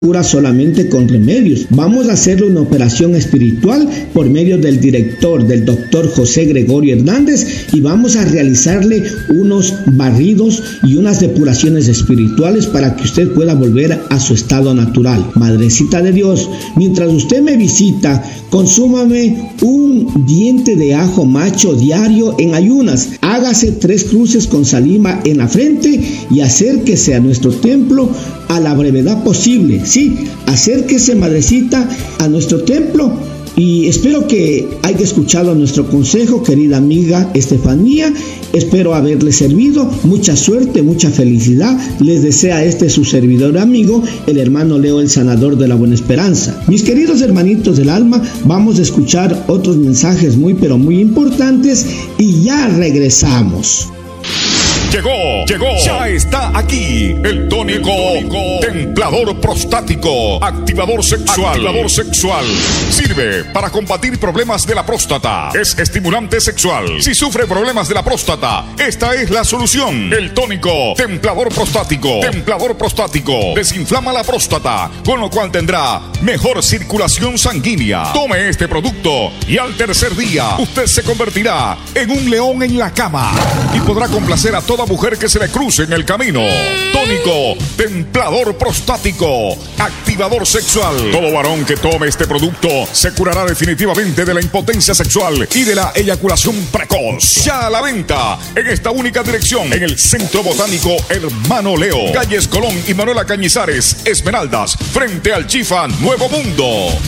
cura solamente con remedios. Vamos a hacerle una operación espiritual por medio del director, del doctor José Gregorio Hernández, y vamos a realizarle unos barridos y unas depuraciones espirituales para que usted pueda volver a su estado natural. Madrecita de Dios, mientras usted me visita, consúmame un diente de ajo macho diario en ayunas. Hágase 3 cruces con saliva en la frente y acérquese a nuestro templo a la brevedad posible. Sí, acérquese, madrecita, a nuestro templo, y espero que haya escuchado nuestro consejo, querida amiga Estefanía. Espero haberle servido. Mucha suerte, mucha felicidad les desea su servidor amigo, el hermano Leo, el sanador de la Buena Esperanza. Mis queridos hermanitos del alma, vamos a escuchar otros mensajes muy pero muy importantes y ya regresamos. Llegó, ya está aquí el tónico templador prostático, activador sexual. Sirve para combatir problemas de la próstata. Es estimulante sexual. Si sufre problemas de la próstata, esta es la solución. El tónico templador prostático desinflama la próstata, con lo cual tendrá mejor circulación sanguínea. Tome este producto y al tercer día usted se convertirá en un león en la cama y podrá complacer a toda mujer que se le cruce en el camino. Tónico templador prostático, activador sexual. Todo varón que tome este producto se curará definitivamente de la impotencia sexual y de la eyaculación precoz. Ya a la venta en esta única dirección, en el Centro Botánico Hermano Leo, calles Colón y Manuela Cañizares, Esmeraldas, frente al Chifa Nuevo Mundo.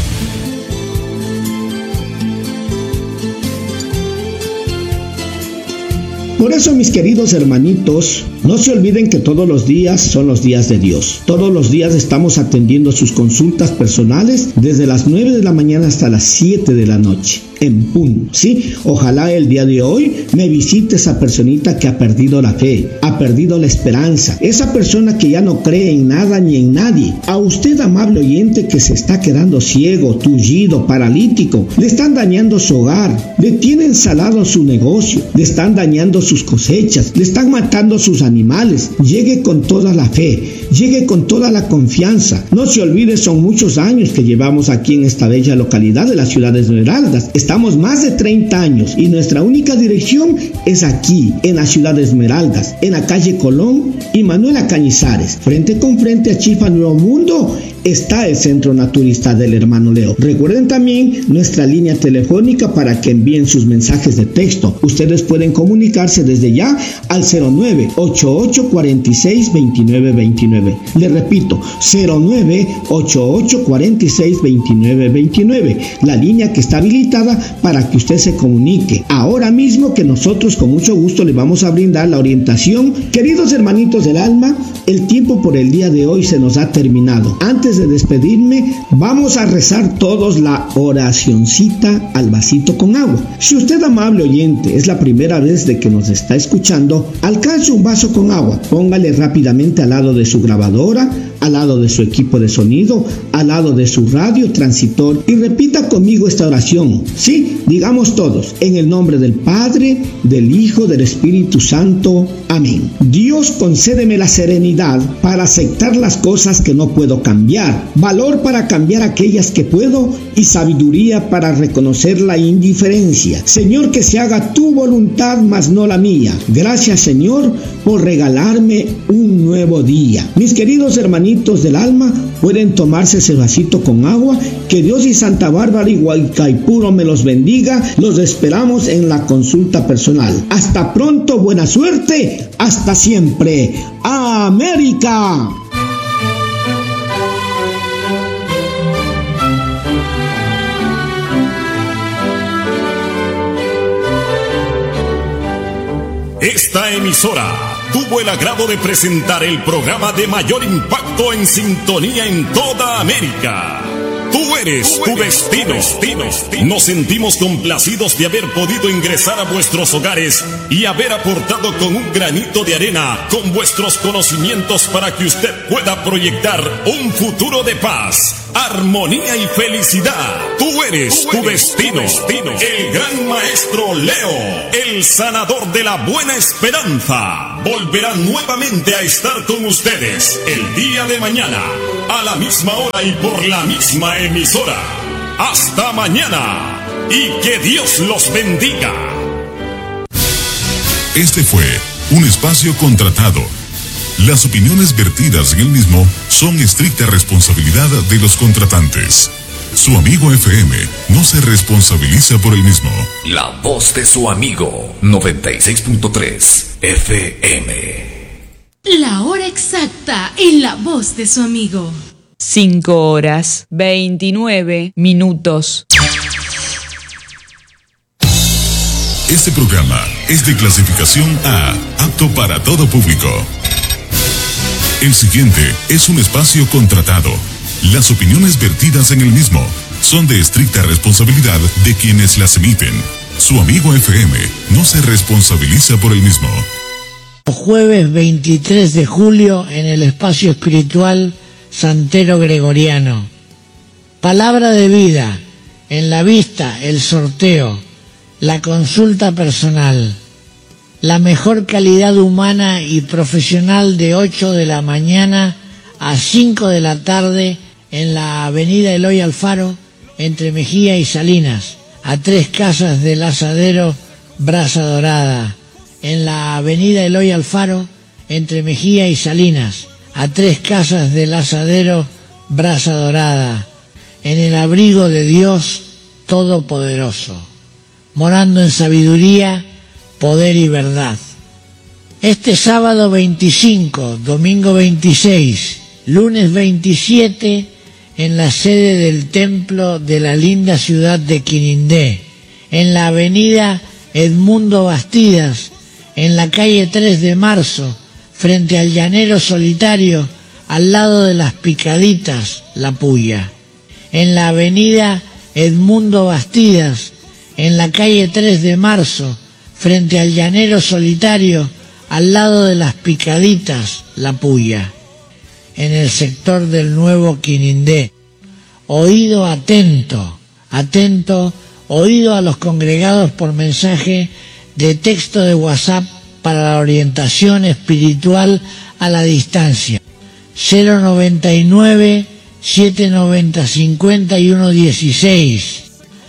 Por eso, mis queridos hermanitos, no se olviden que todos los días son los días de Dios. Todos los días estamos atendiendo sus consultas personales desde las 9 de la mañana hasta las 7 de la noche, en punto, ¿sí? Ojalá el día de hoy me visite esa personita que ha perdido la fe, ha perdido la esperanza, esa persona que ya no cree en nada ni en nadie. A usted, amable oyente, que se está quedando ciego, tullido, paralítico, le están dañando su hogar, le tienen salado su negocio, le están dañando sus cosechas, le están matando sus animales. Llegue con toda la fe, llegue con toda la confianza. No se olvide, son muchos años que llevamos aquí en esta bella localidad de la ciudad de Esmeraldas. Estamos más de 30 años y nuestra única dirección es aquí, en la ciudad de Esmeraldas, en la calle Colón y Manuela Cañizares. Frente con frente a Chifa Nuevo Mundo está el Centro Naturista del Hermano Leo. Recuerden también nuestra línea telefónica para que envíen sus mensajes de texto. Ustedes pueden comunicarse desde ya al 0988462929. Les repito, 0988462929. La línea que está habilitada para que usted se comunique ahora mismo, que nosotros con mucho gusto le vamos a brindar la orientación. Queridos hermanitos del alma, el tiempo por el día de hoy se nos ha terminado. Antes de despedirme, vamos a rezar todos la oracioncita al vasito con agua. Si usted, amable oyente, es la primera vez de que nos está escuchando, alcance un vaso con agua, póngale rápidamente al lado de su grabadora, al lado de su equipo de sonido, al lado de su radio transitor, y repita conmigo esta oración. Sí, digamos todos, en el nombre del Padre, del Hijo, del Espíritu Santo. Amén. Dios, concédeme la serenidad para aceptar las cosas que no puedo cambiar, valor para cambiar aquellas que puedo y sabiduría para reconocer la indiferencia. Señor, que se haga tu voluntad, mas no la mía. Gracias, Señor, por regalarme un nuevo día. Mis queridos hermanitos del alma, pueden tomarse ese vasito con agua. Que Dios y Santa Bárbara y Huaycaipuro me los bendiga. Los esperamos en la consulta personal. Hasta pronto, buena suerte. Hasta siempre. ¡América! Esta emisora tuvo el agrado de presentar el programa de mayor impacto en sintonía en toda América. Tu eres tu destino. Nos sentimos complacidos de haber podido ingresar a vuestros hogares y haber aportado con un granito de arena con vuestros conocimientos para que usted pueda proyectar un futuro de paz, armonía y felicidad. Tú eres tu destino. El gran maestro Leo, el sanador de la buena esperanza, volverá nuevamente a estar con ustedes el día de mañana, a la misma hora y por la misma emisora. Hasta mañana y que Dios los bendiga. Este fue un espacio contratado. Las opiniones vertidas en el mismo son estricta responsabilidad de los contratantes. Su amigo FM no se responsabiliza por el mismo. La voz de su amigo, 96.3 FM. La hora exacta en la voz de su amigo. 5:29. Este programa es de clasificación A, apto para todo público. El siguiente es un espacio contratado. Las opiniones vertidas en el mismo son de estricta responsabilidad de quienes las emiten. Su amigo FM no se responsabiliza por el mismo. Jueves 23 de julio en el espacio espiritual Santero Gregoriano. Palabra de vida, en la vista el sorteo, la consulta personal, la mejor calidad humana y profesional de 8 de la mañana a 5 de la tarde en la avenida Eloy Alfaro, entre Mejía y Salinas, a 3 casas del Asadero Brasa Dorada. En la avenida Eloy Alfaro, entre Mejía y Salinas, a 3 casas del Asadero Brasa Dorada, en el abrigo de Dios Todopoderoso, morando en sabiduría, poder y verdad. Este sábado 25, domingo 26, lunes 27, en la sede del templo de la linda ciudad de Quinindé, en la avenida Edmundo Bastidas, en la calle 3 de Marzo, frente al Llanero Solitario, al lado de las Picaditas, La Puya. En la avenida Edmundo Bastidas, en la calle 3 de Marzo, frente al Llanero Solitario, al lado de las Picaditas, La Puya. En el sector del Nuevo Quinindé. Oído atento, oído a los congregados por mensaje de texto de WhatsApp para la orientación espiritual a la distancia. 099 790 5116.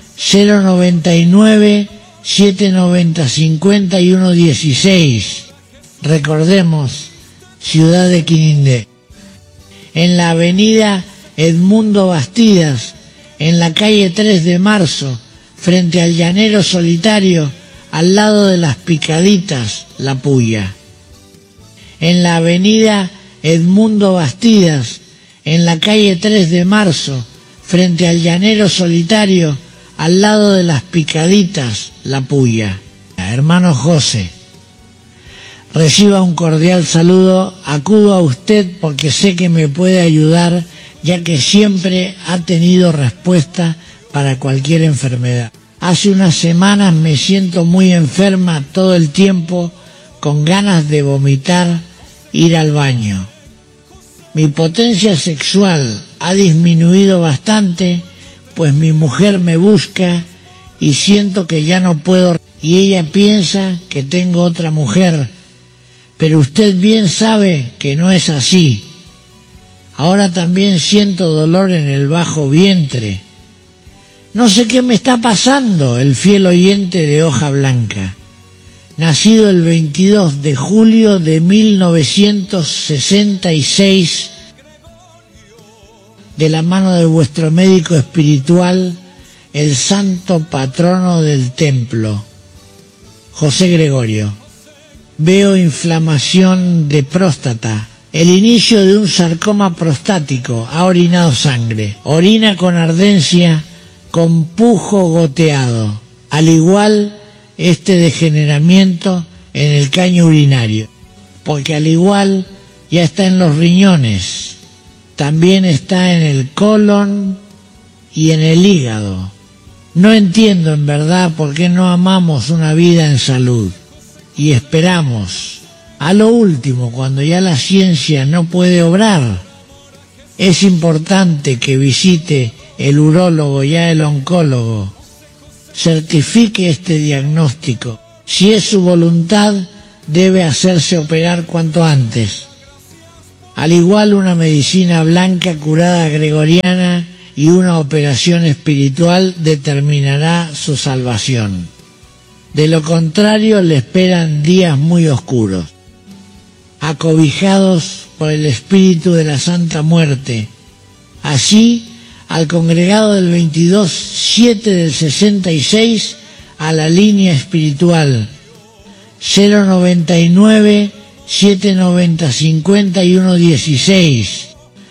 099 790 5116. Recordemos, ciudad de Quinindé. En la avenida Edmundo Bastidas, en la calle 3 de Marzo, frente al Llanero Solitario, al lado de las Picaditas, La Puya. En la avenida Edmundo Bastidas, en la calle 3 de Marzo, frente al Llanero Solitario, al lado de las Picaditas, La Puya. Hermano José, reciba un cordial saludo, acudo a usted porque sé que me puede ayudar, ya que siempre ha tenido respuesta para cualquier enfermedad. Hace unas semanas me siento muy enferma todo el tiempo, con ganas de vomitar, ir al baño. Mi potencia sexual ha disminuido bastante, pues mi mujer me busca y siento que ya no puedo, y ella piensa que tengo otra mujer, pero usted bien sabe que no es así. Ahora también siento dolor en el bajo vientre. No sé qué me está pasando, el fiel oyente de Hoja Blanca, nacido el 22 de julio de 1966, de la mano de vuestro médico espiritual, el santo patrono del templo, José Gregorio. Veo inflamación de próstata, el inicio de un sarcoma prostático, ha orinado sangre, orina con ardencia, con pujo goteado, al igual este degeneramiento en el caño urinario, porque al igual ya está en los riñones, también está en el colon y en el hígado. No entiendo en verdad por qué no amamos una vida en salud y esperamos a lo último, cuando ya la ciencia no puede obrar. Es importante que visite el urólogo, ya el oncólogo, certifique este diagnóstico. Si es su voluntad, debe hacerse operar cuanto antes. Al igual, una medicina blanca curada gregoriana y una operación espiritual determinará su salvación. De lo contrario, le esperan días muy oscuros. Acobijados por el espíritu de la Santa Muerte. Así, al congregado del 22-7 del 66, a la línea espiritual 099 790 51 16,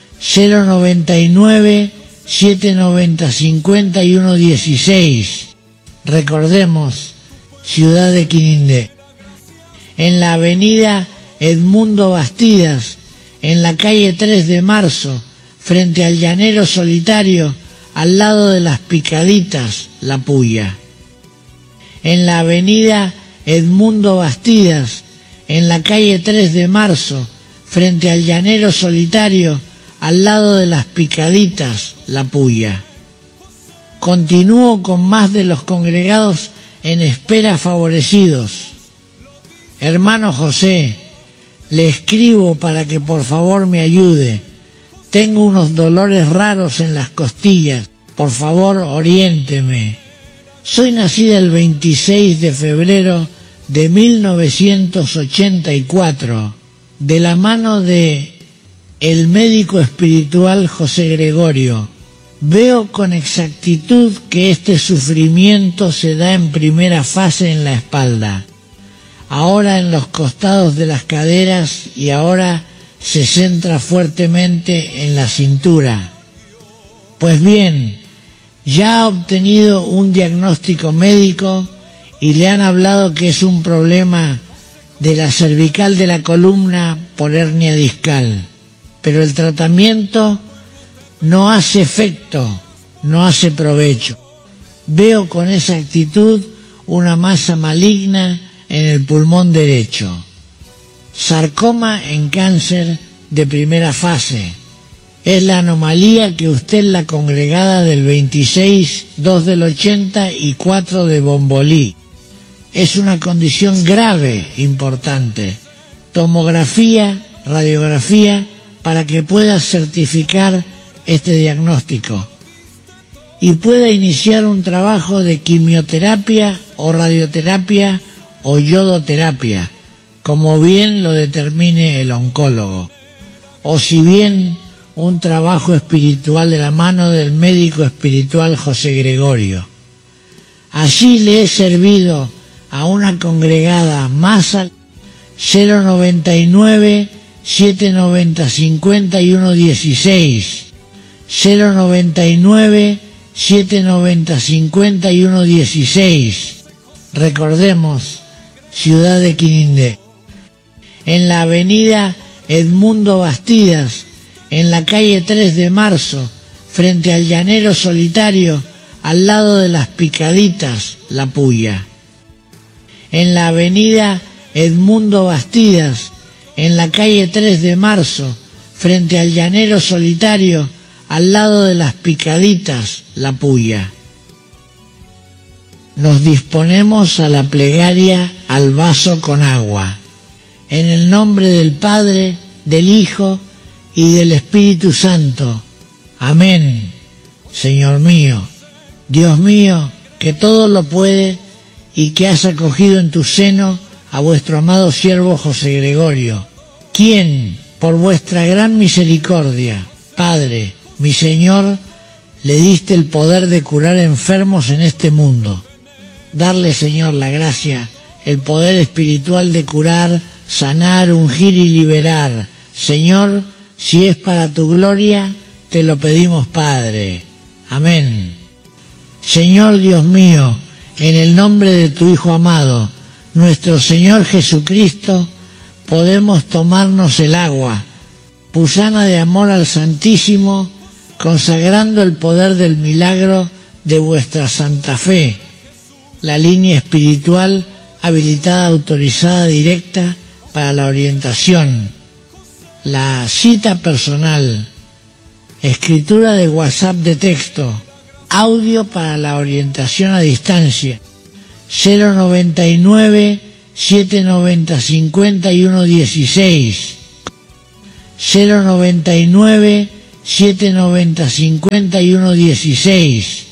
099 790 51 16. Recordemos, ciudad de Quinindé. En la avenida Edmundo Bastidas, en la calle 3 de Marzo, frente al Llanero Solitario, al lado de las Picaditas, La Puya. En la avenida Edmundo Bastidas, en la calle 3 de Marzo, frente al Llanero Solitario, al lado de las Picaditas, La Puya. Continúo con más de los congregados en espera favorecidos. Hermano José, le escribo para que por favor me ayude. Tengo unos dolores raros en las costillas. Por favor, oriénteme. Soy nacida el 26 de febrero de 1984, de la mano de el médico espiritual José Gregorio. Veo con exactitud que este sufrimiento se da en primera fase en la espalda, ahora en los costados de las caderas y ahora se centra fuertemente en la cintura. Pues bien, ya ha obtenido un diagnóstico médico y le han hablado que es un problema de la cervical de la columna por hernia discal. Pero el tratamiento no hace efecto, no hace provecho. Veo con esa actitud una masa maligna en el pulmón derecho. Sarcoma en cáncer de primera fase. Es la anomalía que usted, la congregada del 26, 2 del 80 y 4 de Bombolí. Es una condición grave, importante. Tomografía, radiografía, para que pueda certificar este diagnóstico y pueda iniciar un trabajo de quimioterapia o radioterapia o yodoterapia, como bien lo determine el oncólogo, o si bien un trabajo espiritual de la mano del médico espiritual José Gregorio. Así le he servido a una congregada más al 099 790 51 16, 099 790 51 16. Recordemos, ciudad de Quinindé. En la avenida Edmundo Bastidas, en la calle 3 de Marzo, frente al Llanero Solitario, al lado de las Picaditas, La Puya. En la avenida Edmundo Bastidas, en la calle 3 de Marzo, frente al Llanero Solitario, al lado de las Picaditas, La Puya. Nos disponemos a la plegaria al vaso con agua. En el nombre del Padre, del Hijo y del Espíritu Santo. Amén. Señor mío, Dios mío, que todo lo puede y que has acogido en tu seno a vuestro amado siervo José Gregorio, quien, por vuestra gran misericordia, Padre, mi Señor, le diste el poder de curar enfermos en este mundo. Darle, Señor, la gracia, el poder espiritual de curar, sanar, ungir y liberar. Señor, si es para tu gloria, te lo pedimos, Padre. Amén. Señor Dios mío, en el nombre de tu Hijo amado, nuestro Señor Jesucristo, podemos tomarnos el agua, pusana de amor al Santísimo, consagrando el poder del milagro de vuestra Santa Fe, la línea espiritual habilitada, autorizada, directa para la orientación, la cita personal, escritura de WhatsApp de texto, audio para la orientación a distancia, 099 790 5116, 099 790 5116.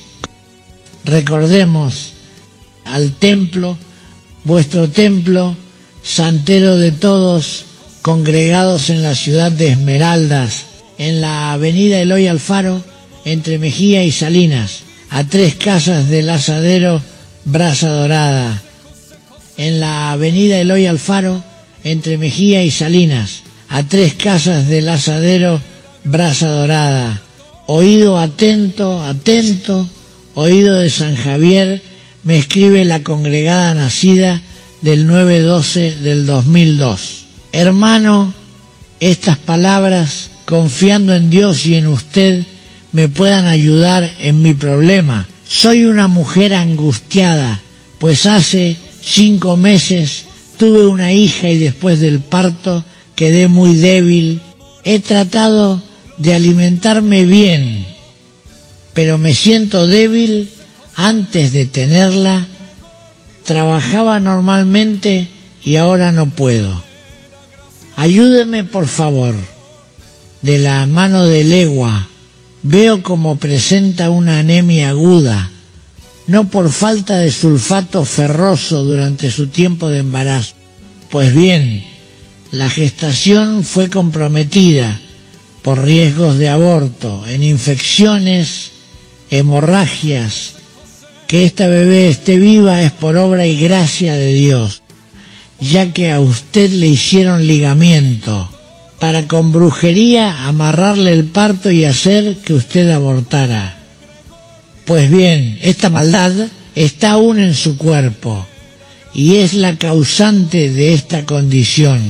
Recordemos al templo, vuestro templo, santero de todos, congregados en la ciudad de Esmeraldas, en la avenida Eloy Alfaro, entre Mejía y Salinas, a 3 casas del asadero Brasa Dorada. En la avenida Eloy Alfaro, entre Mejía y Salinas, a 3 casas del asadero Brasa Dorada. Oído atento, atento, oído de San Javier, me escribe la congregada nacida del 9/12 del 2002. Hermano, estas palabras, confiando en Dios y en usted, me puedan ayudar en mi problema. Soy una mujer angustiada, pues hace 5 meses tuve una hija y después del parto quedé muy débil. He tratado de alimentarme bien, pero me siento débil. Antes de tenerla, trabajaba normalmente y ahora no puedo. Ayúdeme, por favor. De la mano de legua, veo como presenta una anemia aguda, no por falta de sulfato ferroso durante su tiempo de embarazo. Pues bien, la gestación fue comprometida por riesgos de aborto, en infecciones, hemorragias. Que esta bebé esté viva es por obra y gracia de Dios, ya que a usted le hicieron ligamiento para con brujería amarrarle el parto y hacer que usted abortara. Pues bien, esta maldad está aún en su cuerpo y es la causante de esta condición.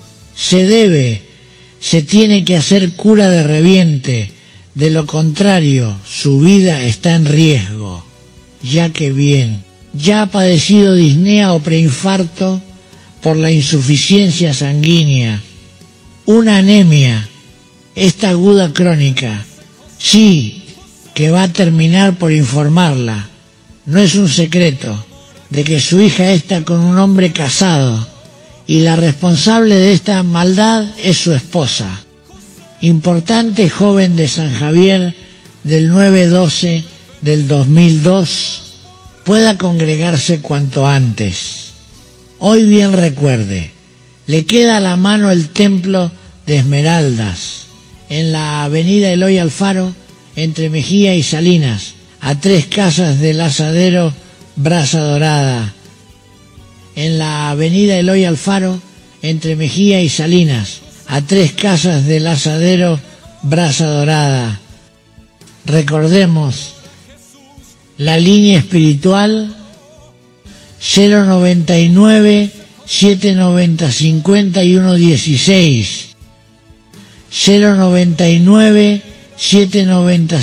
Se tiene que hacer cura de reviente, de lo contrario su vida está en riesgo. Ya que bien, ya ha padecido disnea o preinfarto por la insuficiencia sanguínea, una anemia, esta aguda crónica, sí, que va a terminar por informarla. No es un secreto de que su hija está con un hombre casado y la responsable de esta maldad es su esposa, importante joven de San Javier del 9/12 del 2002, pueda congregarse cuanto antes. Hoy bien recuerde, le queda a la mano el templo de Esmeraldas, en la avenida Eloy Alfaro, entre Mejía y Salinas, a 3 casas del asadero Brasa Dorada. En la avenida Eloy Alfaro, entre Mejía y Salinas, a 3 casas del asadero Brasa Dorada. Recordemos, la línea espiritual 099 790 5116, 099 790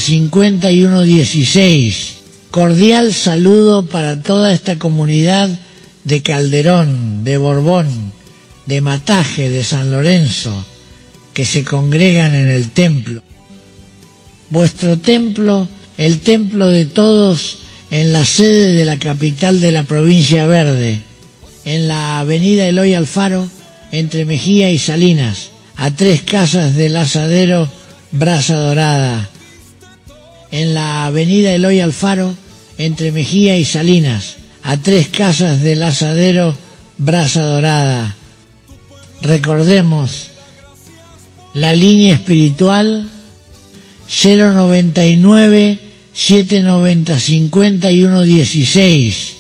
5116. Cordial saludo para toda esta comunidad de Calderón, de Borbón, de Mataje, de San Lorenzo, que se congregan en el templo. Vuestro templo, el templo de todos, en la sede de la capital de la provincia Verde, en la avenida Eloy Alfaro, entre Mejía y Salinas, a 3 casas del asadero Brasa Dorada. En la avenida Eloy Alfaro, entre Mejía y Salinas, a 3 casas del asadero Brasa Dorada. Recordemos, la línea espiritual 099 790 5116,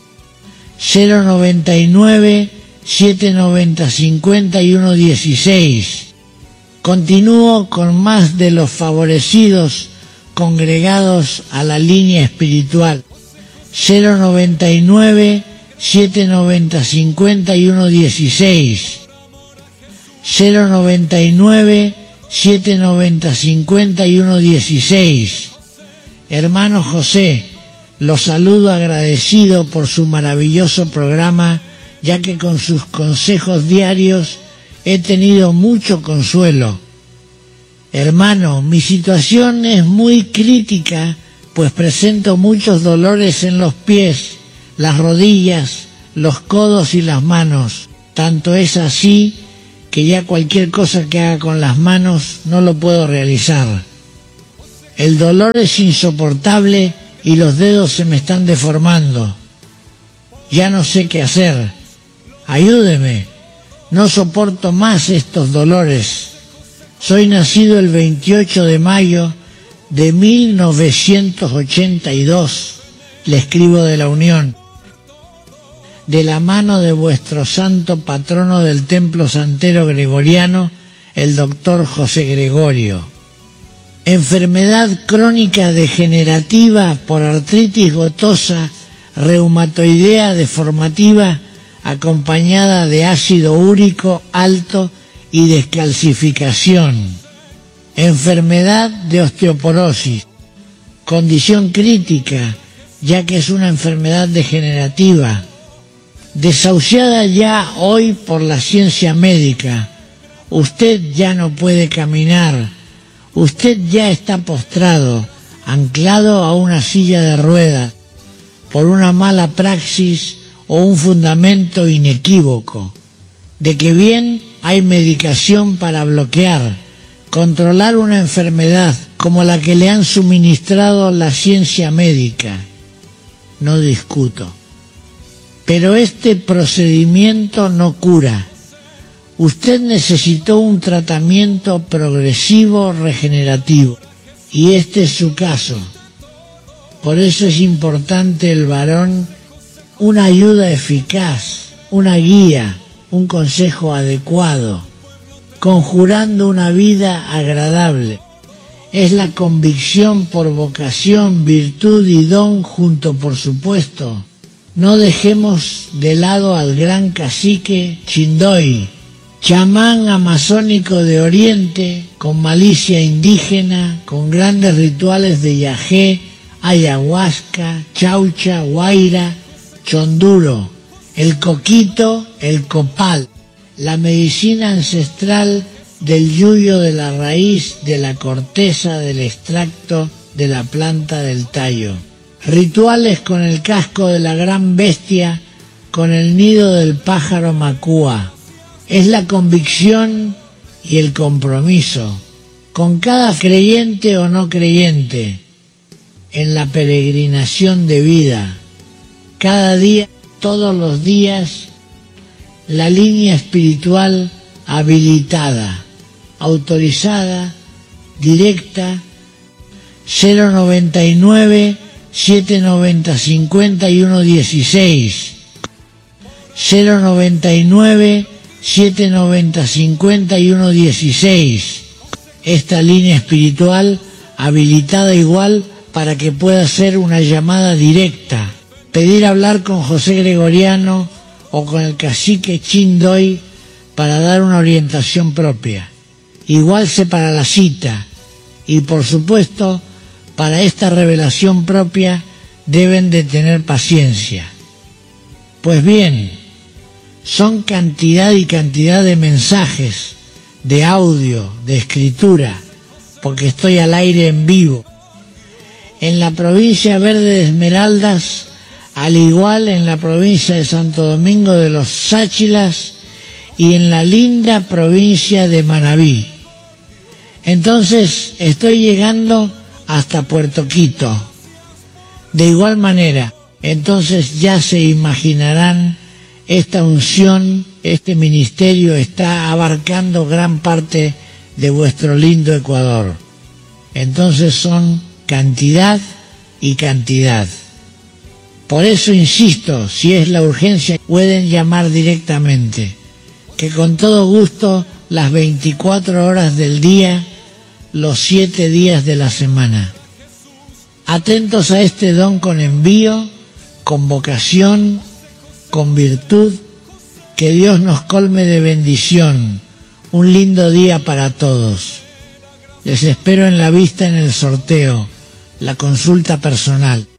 099 790 5116. Continúo con más de los favorecidos congregados a la línea espiritual 099 790 5116, 099 790-5116. Hermano José, lo saludo agradecido por su maravilloso programa, ya que con sus consejos diarios he tenido mucho consuelo. Hermano, mi situación es muy crítica, pues presento muchos dolores en los pies, las rodillas, los codos y las manos. Tanto es así que ya cualquier cosa que haga con las manos no lo puedo realizar. El dolor es insoportable y los dedos se me están deformando. Ya no sé qué hacer. Ayúdeme. No soporto más estos dolores. Soy nacido el 28 de mayo de 1982. Le escribo de la Unión. De la mano de vuestro santo patrono del templo santero gregoriano, el doctor José Gregorio. Enfermedad crónica degenerativa por artritis gotosa, reumatoidea deformativa, acompañada de ácido úrico alto y descalcificación. Enfermedad de osteoporosis, condición crítica, ya que es una enfermedad degenerativa. Desahuciada ya hoy por la ciencia médica. Usted ya no puede caminar. Usted ya está postrado, anclado a una silla de ruedas, por una mala praxis o un fundamento inequívoco, de que bien hay medicación para bloquear, controlar una enfermedad como la que le han suministrado la ciencia médica. No discuto. Pero este procedimiento no cura. Usted necesitó un tratamiento progresivo regenerativo, y este es su caso. Por eso es importante el varón, una ayuda eficaz, una guía, un consejo adecuado, conjurando una vida agradable. Es la convicción por vocación, virtud y don junto, por supuesto. No dejemos de lado al gran cacique Chindoy, chamán amazónico de Oriente, con malicia indígena, con grandes rituales de yagé, ayahuasca, chaucha, guaira, chonduro, el coquito, el copal, la medicina ancestral del yuyo de la raíz, de la corteza, del extracto, de la planta del tallo. Rituales con el casco de la gran bestia, con el nido del pájaro macúa. Es la convicción y el compromiso, con cada creyente o no creyente, en la peregrinación de vida. Cada día, todos los días, la línea espiritual habilitada, autorizada, directa, 099 790 5116, 099 790 5116. Esta línea espiritual habilitada igual para que pueda hacer una llamada directa, pedir hablar con José Gregoriano o con el cacique Chindoy para dar una orientación propia. Igual se para la cita, y por supuesto para esta revelación propia deben de tener paciencia. Pues bien, son cantidad y cantidad de mensajes, de audio, de escritura, porque estoy al aire en vivo. En la provincia verde de Esmeraldas, al igual en la provincia de Santo Domingo de los Sáchilas y en la linda provincia de Manabí. Entonces estoy llegando hasta Puerto Quito. De igual manera, entonces ya se imaginarán, esta unción, este ministerio está abarcando gran parte de vuestro lindo Ecuador. Entonces son cantidad y cantidad. Por eso insisto, si es la urgencia, pueden llamar directamente, que con todo gusto las 24 horas del día, los 7 días de la semana. Atentos a este don con envío, con vocación, con virtud, que Dios nos colme de bendición. Un lindo día para todos. Les espero en la vista en el sorteo, la consulta personal.